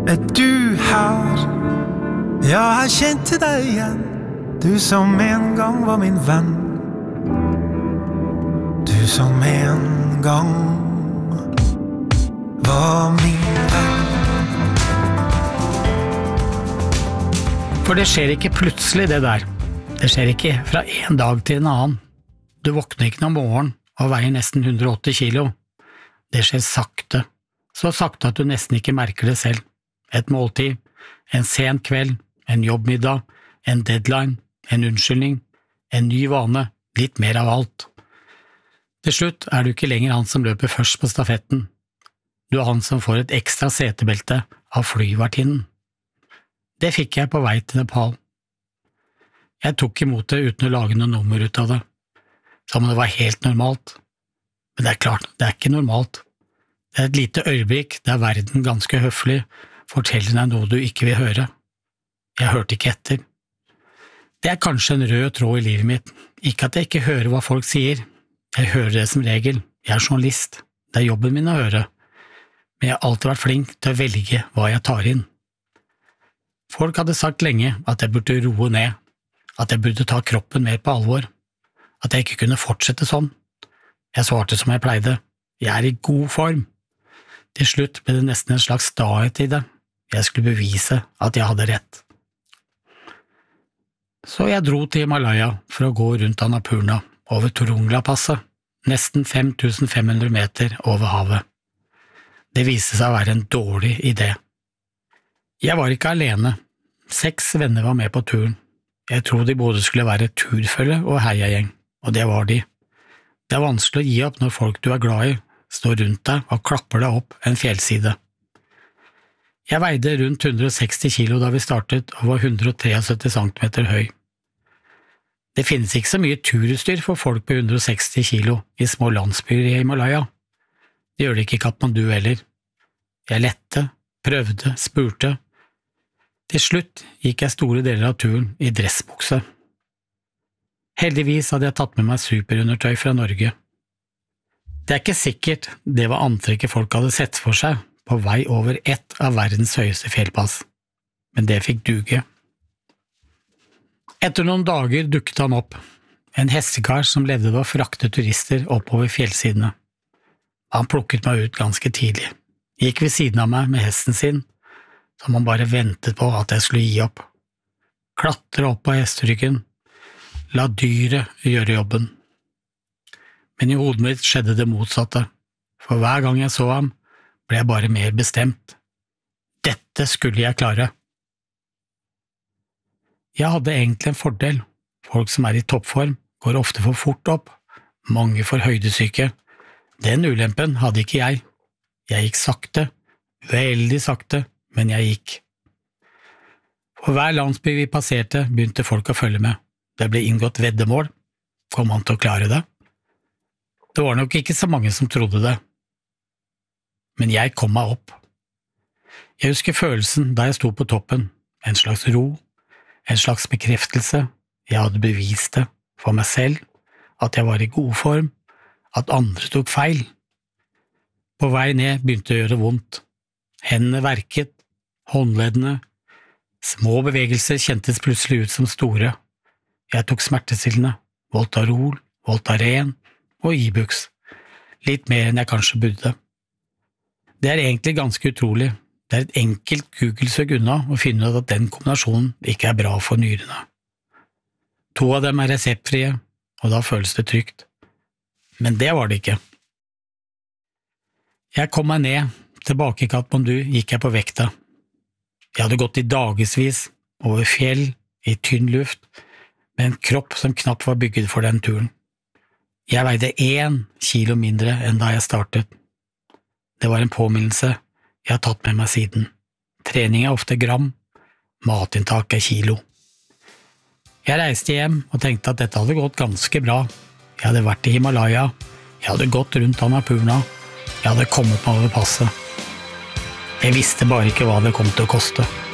du her? Ja, jeg kjente deg igjen, du som en gang var min venn. Du som en gang var min venn. For det skjer ikke plutselig det der. Det skjer ikke fra en dag til en annen. Du våkner ikke om morgenen og veier nesten 180 kilo. Det skjer sakte, så sakte at du nesten ikke merker det selv. Et måltid, en sen kveld, en jobbmiddag, en deadline, en unnskyldning, en ny vane, litt mer av alt. Til slutt er du ikke lenger han som løper først på stafetten. Du er han som får et ekstra setebelte av flyvertinnen. Det fikk jeg på vei til Nepal. Jeg tok imot det uten å lage noe nummer ut av det, som om det var helt normalt. Men det er klart, det er ikke normalt. Det er et lite øyeblikk der verden ganske høflig forteller deg noe du ikke vil høre. Jeg hørte ikke etter. Det er kanskje en rød tråd i livet mitt, ikke at jeg ikke hører hva folk sier. Jeg hører det som regel. Jeg er journalist. Det er jobben min å høre. Men jeg har alltid vært flink til å velge hva jeg tar inn. Folk hadde sagt lenge at jeg burde roe ned, at jeg burde ta kroppen mer på alvor, at jeg ikke kunne fortsette sånn. Jeg svarte som jeg pleide, jeg er i god form. Til slutt ble det nesten en slags stahet i det, jeg skulle bevise at jeg hadde rett. Så jeg dro til Himalaya for å gå rundt Annapurna, over Turungla-passet, nesten 5500 meter over havet. Det viste seg å være en dårlig idé. Jeg var ikke alene. 6 venner var med på turen. Jeg tror de både skulle være turfølge og heiagjeng, og det var de. Det er vanskelig å gi opp når folk du er glad i står rundt deg og klapper deg opp en fjellside. Jeg veide rundt 160 kilo da vi startet og var 173 centimeter høy. Det finnes ikke så mye turutstyr for folk på 160 kilo i små landsbyer i Himalaya. Det gjør det ikke i Kathmandu heller. Jeg lette, prøvde, spurte. Til slutt gikk jeg store deler av turen i dressbukse. Heldigvis hadde jeg tatt med meg superundertøy fra Norge. Det er ikke sikkert det var antrekket folk hadde sett for seg på vei over ett av verdens høyeste fjellpass, men det fikk duge. Etter noen dager dukket han opp, en hestekar som levde ved å frakte turister oppover fjellsidene. Han plukket meg ut ganske tidlig, gikk ved siden av meg med hesten sin, som han bare ventet på at jeg skulle gi opp. Klatre opp på hesteryggen, la dyret gjøre jobben. Men i hodet mitt skjedde det motsatte, for hver gang jeg så ham, ble jeg bare mer bestemt. Dette skulle jeg klare. Jeg hadde egentlig en fordel. Folk som er i toppform går ofte for fort opp, mange får høydesyke. Den ulempen hadde ikke jeg. Jeg gikk sakte, veldig sakte, men jeg gikk. For hver landsby vi passerte, begynte folk å følge med. Det ble inngått veddemål. Kom han til å klare det? Det var nok ikke så mange som trodde det. Men jeg kom meg opp. Jeg husker følelsen da jeg sto på toppen. En slags ro, en slags bekreftelse. Jeg hadde bevist det for meg selv, at jeg var i god form, at andre tok feil. På vei ned begynte det å gjøre vondt. Hendene verket, håndleddene, små bevegelser kjentes plutselig ut som store. Jeg tok smertestillende, Voltarol, Voltaren og Ibux, litt mer enn jeg kanskje burde. Det er egentlig ganske utrolig. Det er et enkelt Google-søk unna å finne ut at den kombinasjonen ikke er bra for nyrene. 2 av dem er reseptfrie, og da føles det trygt. Men det var det ikke. Jeg kom meg ned. Tilbake i Kathmandu gikk jeg på vekta. Jeg hadde gått i dagevis, over fjell, i tynn luft, med en kropp som knapt var bygget for den turen. Jeg veide 1 kilo mindre enn da jeg startet. Det var en påminnelse jeg har tatt med meg siden. Trening er ofte gram, matinntak er kilo. Jeg reiste hjem og tenkte at dette hadde gått ganske bra. Jeg hadde vært i Himalaya, jeg hadde gått rundt Annapurna, jeg hadde kommet meg over passet. Jeg visste bare ikke hva det kom til å koste.